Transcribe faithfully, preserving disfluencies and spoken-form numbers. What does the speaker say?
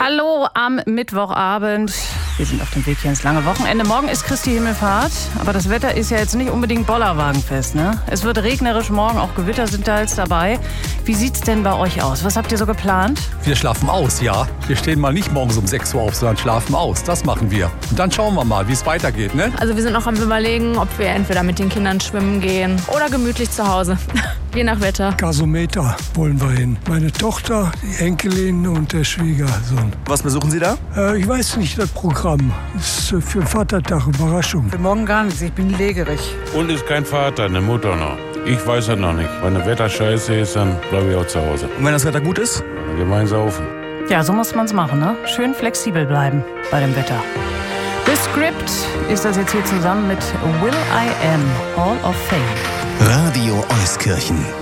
Hallo am Mittwochabend. Wir sind auf dem Weg hier ins lange Wochenende. Morgen ist Christi Himmelfahrt, aber das Wetter ist ja jetzt nicht unbedingt Bollerwagenfest, ne? Es wird regnerisch morgen, auch Gewitter sind da jetzt dabei. Wie sieht's denn bei euch aus? Was habt ihr so geplant? Wir schlafen aus, ja. Wir stehen mal nicht morgens um sechs Uhr auf, sondern schlafen aus. Das machen wir. Und dann schauen wir mal, wie es weitergeht, ne? Also wir sind noch am Überlegen, ob wir entweder mit den Kindern schwimmen gehen oder gemütlich zu Hause. Je nach Wetter. Gasometer wollen wir hin. Meine Tochter, die Enkelin und der Schwiegersohn. Was besuchen Sie da? Äh, ich weiß nicht, das Programm. Das ist äh, für den Vatertag Überraschung. Für morgen gar nichts, ich bin legerig. Und ist kein Vater, eine Mutter noch. Ich weiß es noch nicht. Wenn das Wetter scheiße ist, dann bleibe ich auch zu Hause. Und wenn das Wetter gut ist? Dann gehen wir saufen. Ja, so muss man's machen, ne? Schön flexibel bleiben bei dem Wetter. The Script ist das jetzt hier zusammen mit Will I Am, Hall of Fame. Radio Euskirchen.